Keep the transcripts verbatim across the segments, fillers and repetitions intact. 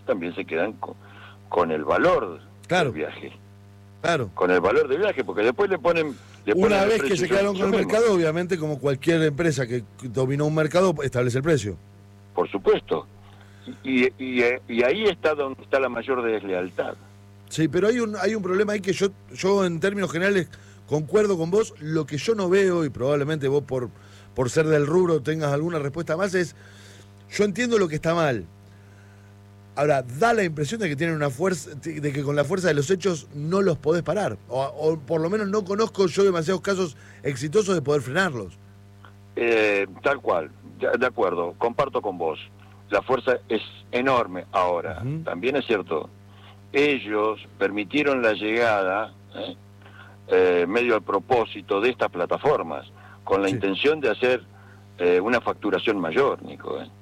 también se quedan con, con el valor claro. del viaje. Claro. Con el valor del viaje, porque después le ponen... Le Una ponen vez que se quedaron con el mercado, obviamente, como cualquier empresa que dominó un mercado, establece el precio. Por supuesto. Y, y, y ahí está donde está la mayor deslealtad. Sí, pero hay un hay un problema ahí que yo, yo en términos generales concuerdo con vos. Lo que yo no veo, y probablemente vos por, por ser del rubro tengas alguna respuesta más, es, yo entiendo lo que está mal. Ahora, da la impresión de que tienen una fuerza, de que con la fuerza de los hechos no los podés parar. O, o por lo menos no conozco yo demasiados casos exitosos de poder frenarlos. Eh, tal cual, de acuerdo, comparto con vos. La fuerza es enorme ahora. Uh-huh. También es cierto, ellos permitieron la llegada, eh, eh, medio al propósito de estas plataformas, con la sí. intención de hacer eh, una facturación mayor, Nico. Eh.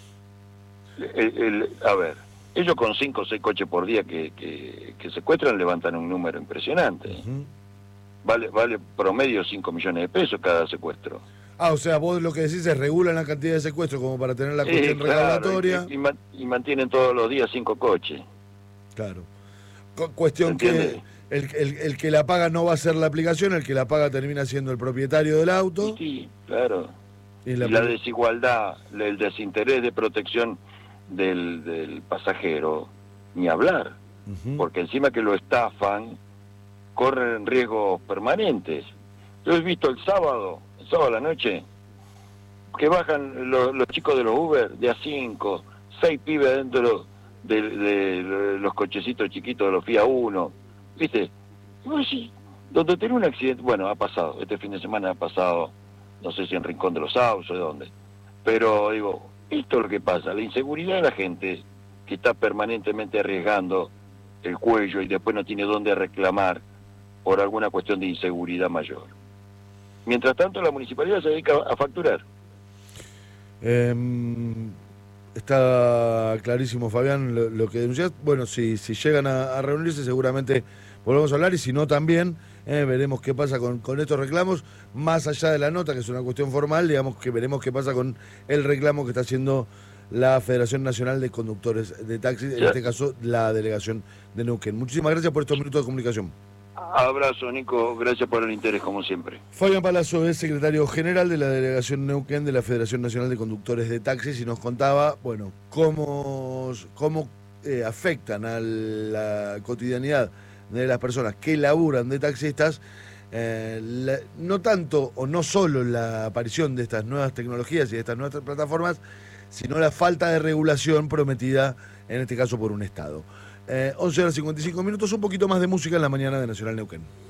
El, el, a ver, ellos con cinco o seis coches por día que, que, que secuestran levantan un número impresionante. Uh-huh. Vale, vale promedio cinco millones de pesos cada secuestro. Ah, o sea, vos lo que decís es regulan la cantidad de secuestros como para tener la sí, cuestión claro, recaudatoria. Y, y, y mantienen todos los días cinco coches. Claro. Cu- cuestión que el, el, el que la paga no va a ser la aplicación, el que la paga termina siendo el propietario del auto. Sí, claro. Y la, y la desigualdad, el desinterés de protección del, del pasajero, ni hablar. Uh-huh. Porque encima que lo estafan, corren riesgos permanentes. Yo he visto el sábado, el sábado a la noche, que bajan los, los chicos de los Uber de a cinco, seis pibes dentro de, de, de los cochecitos chiquitos de los Fiat Uno, ¿viste? No, sí, donde tiene un accidente, bueno, ha pasado, este fin de semana ha pasado, no sé si en Rincón de los Sauces, de dónde, pero digo, esto es lo que pasa, la inseguridad de la gente que está permanentemente arriesgando el cuello y después no tiene dónde reclamar por alguna cuestión de inseguridad mayor. Mientras tanto, la municipalidad se dedica a facturar. Eh, está clarísimo, Fabián, lo, lo que denunciás. Bueno, si, si llegan a, a reunirse, seguramente volvemos a hablar, y si no también, eh, veremos qué pasa con, con estos reclamos, más allá de la nota, que es una cuestión formal, digamos que veremos qué pasa con el reclamo que está haciendo la Federación Nacional de Conductores de Taxis, en este caso la delegación de Neuquén. Muchísimas gracias por estos minutos de comunicación. Abrazo, Nico, gracias por el interés, como siempre. Fabián Palazzo es secretario general de la delegación Neuquén de la Federación Nacional de Conductores de Taxis, y nos contaba, bueno, cómo, cómo eh, afectan a la cotidianidad de las personas que laburan de taxistas, eh, la, no tanto o no solo la aparición de estas nuevas tecnologías y de estas nuevas plataformas, sino la falta de regulación prometida, en este caso por un Estado. Eh, once horas cincuenta y cinco minutos, un poquito más de música en la mañana de Nacional Neuquén.